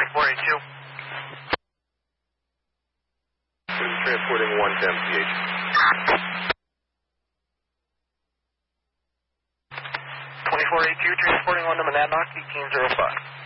Transporting 1 to MCH. 2482, transporting 1 to Monadnock, 1805.